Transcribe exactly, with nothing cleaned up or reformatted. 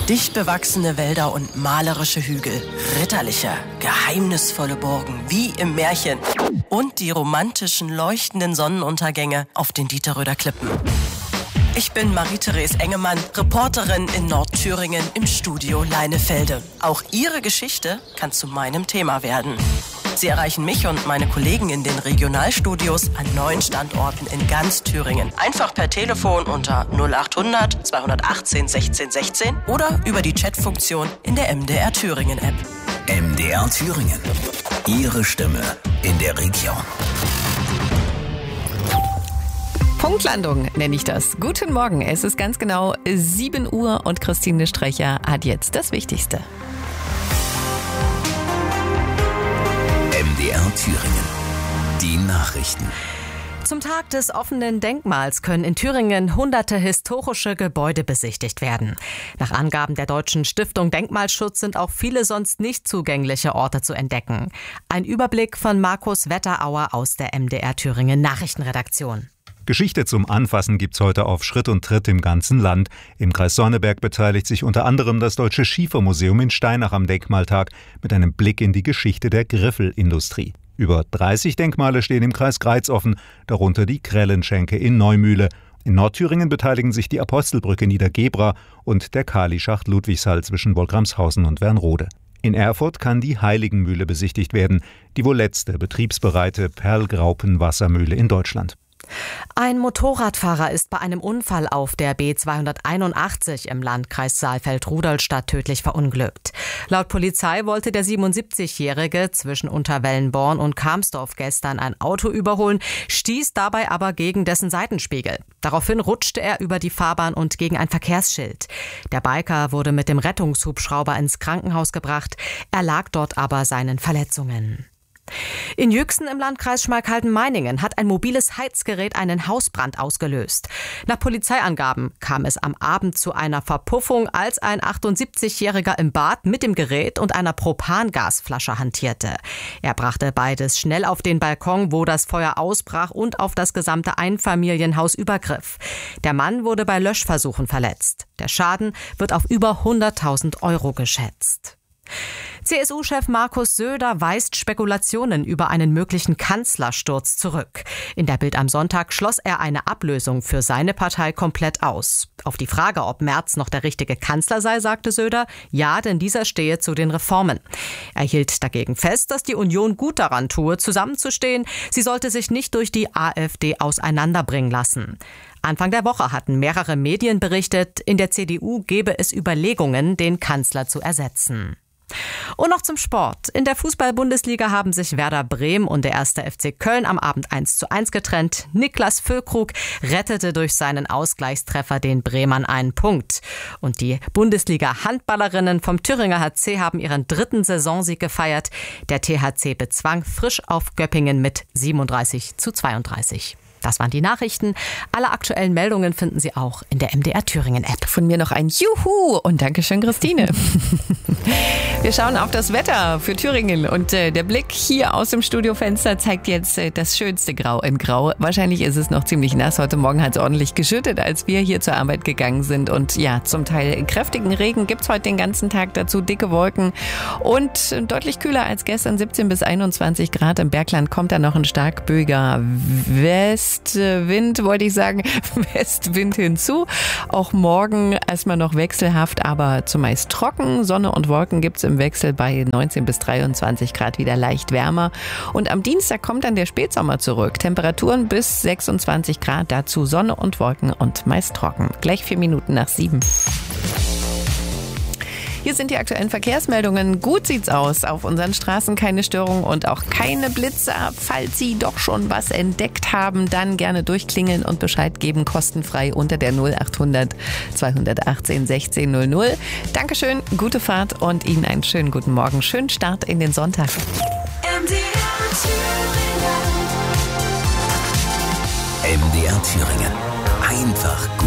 Dicht bewachsene Wälder und malerische Hügel, ritterliche, geheimnisvolle Burgen, wie im Märchen. Und die romantischen, leuchtenden Sonnenuntergänge auf den Dieterröder Klippen. Ich bin Marie-Therese Engemann, Reporterin in Nordthüringen im Studio Leinefelde. Auch Ihre Geschichte kann zu meinem Thema werden. Sie erreichen mich und meine Kollegen in den Regionalstudios an neun Standorten in ganz Thüringen. Einfach per Telefon unter null achthundert zweihundertachtzehn sechzehn sechzehn oder über die Chatfunktion in der M D R Thüringen App. M D R Thüringen. Ihre Stimme in der Region. Punktlandung nenne ich das. Guten Morgen, es ist ganz genau sieben Uhr und Christine Strecher hat jetzt das Wichtigste. M D R Thüringen. Die Nachrichten. Zum Tag des offenen Denkmals können in Thüringen hunderte historische Gebäude besichtigt werden. Nach Angaben der Deutschen Stiftung Denkmalschutz sind auch viele sonst nicht zugängliche Orte zu entdecken. Ein Überblick von Markus Wetterauer aus der M D R Thüringen Nachrichtenredaktion. Geschichte zum Anfassen gibt's heute auf Schritt und Tritt im ganzen Land. Im Kreis Sonneberg beteiligt sich unter anderem das Deutsche Schiefermuseum in Steinach am Denkmaltag mit einem Blick in die Geschichte der Griffelindustrie. Über dreißig Denkmale stehen im Kreis Greiz offen, darunter die Krellenschenke in Neumühle. In Nordthüringen beteiligen sich die Apostelbrücke Niedergebra und der Kalischacht Ludwigshall zwischen Wolgramshausen und Wernrode. In Erfurt kann die Heiligenmühle besichtigt werden, die wohl letzte betriebsbereite Perlgraupen-Wassermühle in Deutschland. Ein Motorradfahrer ist bei einem Unfall auf der B zweihunderteinundachtzig im Landkreis Saalfeld-Rudolstadt tödlich verunglückt. Laut Polizei wollte der siebenundsiebzigjährige zwischen Unterwellenborn und Kamsdorf gestern ein Auto überholen, stieß dabei aber gegen dessen Seitenspiegel. Daraufhin rutschte er über die Fahrbahn und gegen ein Verkehrsschild. Der Biker wurde mit dem Rettungshubschrauber ins Krankenhaus gebracht, erlag dort aber seinen Verletzungen. In Jüchsen im Landkreis Schmalkalden-Meiningen hat ein mobiles Heizgerät einen Hausbrand ausgelöst. Nach Polizeiangaben kam es am Abend zu einer Verpuffung, als ein achtundsiebzigjähriger im Bad mit dem Gerät und einer Propangasflasche hantierte. Er brachte beides schnell auf den Balkon, wo das Feuer ausbrach und auf das gesamte Einfamilienhaus übergriff. Der Mann wurde bei Löschversuchen verletzt. Der Schaden wird auf über hunderttausend Euro geschätzt. C S U-Chef Markus Söder weist Spekulationen über einen möglichen Kanzlersturz zurück. In der Bild am Sonntag schloss er eine Ablösung für seine Partei komplett aus. Auf die Frage, ob Merz noch der richtige Kanzler sei, sagte Söder, ja, denn dieser stehe zu den Reformen. Er hielt dagegen fest, dass die Union gut daran tue, zusammenzustehen. Sie sollte sich nicht durch die AfD auseinanderbringen lassen. Anfang der Woche hatten mehrere Medien berichtet, in der C D U gebe es Überlegungen, den Kanzler zu ersetzen. Und noch zum Sport. In der Fußball-Bundesliga haben sich Werder Bremen und der erste F C Köln am Abend eins zu eins getrennt. Niklas Füllkrug rettete durch seinen Ausgleichstreffer den Bremern einen Punkt. Und die Bundesliga-Handballerinnen vom Thüringer H C haben ihren dritten Saisonsieg gefeiert. Der T H C bezwang frisch auf Göppingen mit siebenunddreißig zu zweiunddreißig. Das waren die Nachrichten. Alle aktuellen Meldungen finden Sie auch in der M D R Thüringen App. Von mir noch ein Juhu und Dankeschön, Christine. Wir schauen auf das Wetter für Thüringen und äh, der Blick hier aus dem Studiofenster zeigt jetzt äh, das schönste Grau in Grau. Wahrscheinlich ist es noch ziemlich nass. Heute Morgen hat es ordentlich geschüttet, als wir hier zur Arbeit gegangen sind. Und ja, zum Teil kräftigen Regen gibt es heute den ganzen Tag, dazu dicke Wolken und äh, deutlich kühler als gestern, siebzehn bis einundzwanzig Grad. Im Bergland kommt da noch ein stark böiger West. Westwind, wollte ich sagen, Westwind hinzu. Auch morgen erstmal noch wechselhaft, aber zumeist trocken. Sonne und Wolken gibt es im Wechsel bei neunzehn bis dreiundzwanzig Grad wieder leicht wärmer. Und am Dienstag kommt dann der Spätsommer zurück. Temperaturen bis sechsundzwanzig Grad, dazu Sonne und Wolken und meist trocken. Gleich vier Minuten nach sieben. Hier sind die aktuellen Verkehrsmeldungen. Gut sieht's aus. Auf unseren Straßen keine Störung und auch keine Blitzer. Falls Sie doch schon was entdeckt haben, dann gerne durchklingeln und Bescheid geben. Kostenfrei unter der null achthundert zweihundertachtzehn sechzehn null null. Dankeschön, gute Fahrt und Ihnen einen schönen guten Morgen. Schönen Start in den Sonntag. M D R Thüringen. M D R Thüringen. Einfach gut.